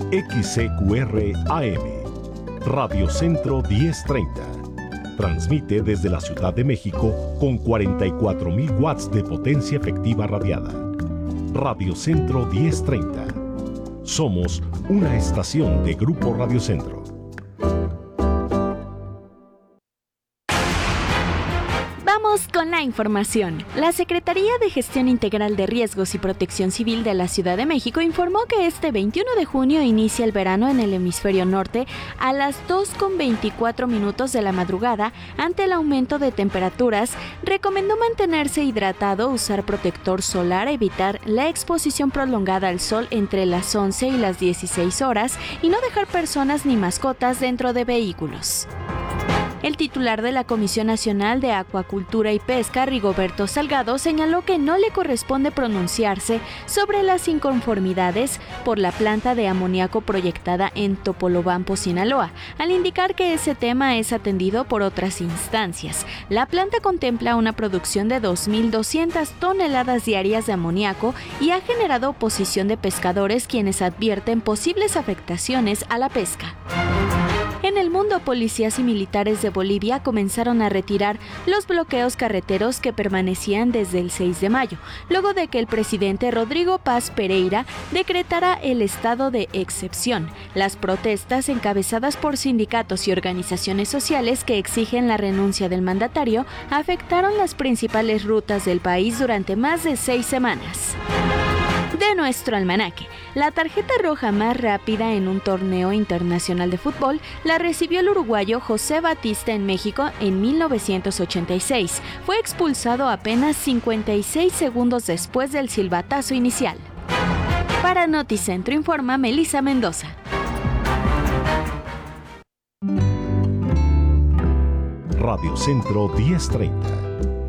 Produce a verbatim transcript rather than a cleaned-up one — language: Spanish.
X C Q R A M, Radio Centro diez treinta. Transmite desde la Ciudad de México con cuarenta y cuatro mil watts de potencia efectiva radiada. Radio Centro diez treinta. Somos una estación de Grupo Radio Centro. Vamos con la información. La Secretaría de Gestión Integral de Riesgos y Protección Civil de la Ciudad de México informó que este veintiuno de junio inicia el verano en el hemisferio norte a las dos con veinticuatro minutos de la madrugada. Ante el aumento de temperaturas, recomendó mantenerse hidratado, usar protector solar, evitar la exposición prolongada al sol entre las once y las dieciséis horas y no dejar personas ni mascotas dentro de vehículos. El titular de la Comisión Nacional de Acuacultura y Pesca, Rigoberto Salgado, señaló que no le corresponde pronunciarse sobre las inconformidades por la planta de amoníaco proyectada en Topolobampo, Sinaloa, al indicar que ese tema es atendido por otras instancias. La planta contempla una producción de dos mil doscientas toneladas diarias de amoníaco y ha generado oposición de pescadores, quienes advierten posibles afectaciones a la pesca. En el mundo, policías y militares de Bolivia comenzaron a retirar los bloqueos carreteros que permanecían desde el seis de mayo, luego de que el presidente Rodrigo Paz Pereira decretara el estado de excepción. Las protestas, encabezadas por sindicatos y organizaciones sociales que exigen la renuncia del mandatario, afectaron las principales rutas del país durante más de seis semanas. De nuestro almanaque, la tarjeta roja más rápida en un torneo internacional de fútbol la recibió el uruguayo José Batista en México en mil novecientos ochenta y seis. Fue expulsado apenas cincuenta y seis segundos después del silbatazo inicial. Para Noticentro informa Melissa Mendoza. Radio Centro diez treinta.